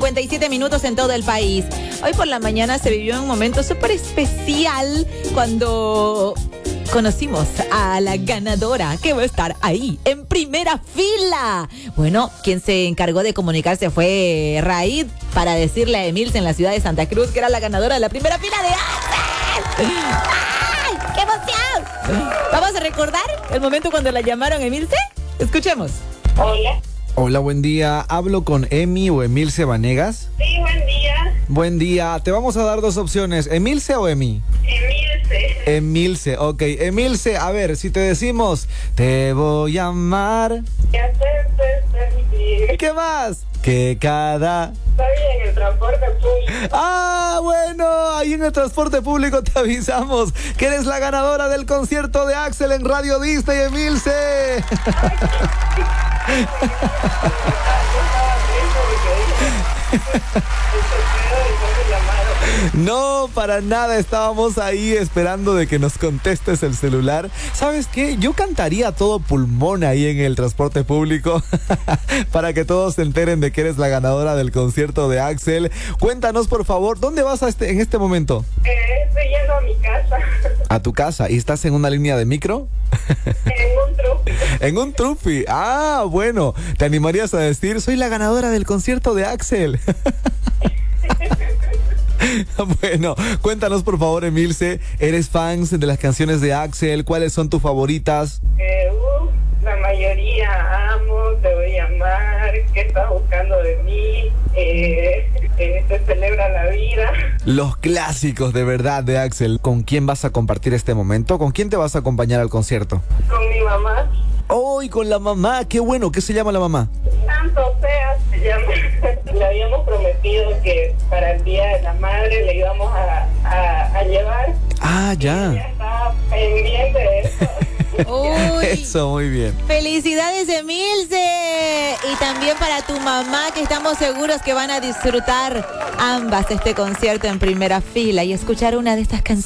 8:57 en todo el país. Hoy por la mañana se vivió un momento súper especial cuando conocimos a la ganadora que va a estar ahí en primera fila. Bueno, quien se encargó de comunicarse fue Raid para decirle a Emilce en la ciudad de Santa Cruz que era la ganadora de la primera fila de Axel. ¡Ay, qué emoción! Vamos a recordar el momento cuando la llamaron, Emilce. Escuchemos. Hola. Hola, buen día. ¿Hablo con Emi o Emilce Vanegas? Sí, buen día. Buen día. Te vamos a dar dos opciones. ¿Emilce o Emi? Emilce. Emilce, ok. Emilce, a ver, si te decimos, te voy a amar. ¿Qué hacerte sentir? ¿Qué más? Que cada... Estoy en el transporte público. Ah, bueno, ahí en el transporte público te avisamos que eres la ganadora del concierto de Axel en Radio Disney, Emilce. No, para nada, estábamos ahí esperando de que nos contestes el celular. ¿Sabes qué? Yo cantaría a todo pulmón ahí en el transporte público para que todos se enteren de que eres la ganadora del concierto de Axel. Cuéntanos, por favor, ¿dónde vas en este momento? Estoy yendo a mi casa. ¿A tu casa? ¿Y estás en una línea de micro? En un trufi. En un trufi. Ah, bueno. ¿Te animarías a decir, soy la ganadora del concierto de Axel? Bueno, cuéntanos por favor, Emilce, ¿eres fan de las canciones de Axel? ¿Cuáles son tus favoritas? La mayoría, amo, te voy a amar, ¿qué estás buscando de mí? Se celebra la vida. Los clásicos de verdad de Axel. ¿Con quién vas a compartir este momento? ¿Con quién te vas a acompañar al concierto? Con mi mamá. ¡Oh, y con la mamá! ¡Qué bueno! ¿Qué se llama la mamá? Santo sea, se llama. Le habíamos prometido que para el Día de la Madre le íbamos a llevar. Ah, ya. Ella estaba pendiente de eso. Uy. Eso, muy bien. Felicidades, Emilce. Y también para tu mamá, que estamos seguros que van a disfrutar ambas este concierto en primera fila y escuchar una de estas canciones.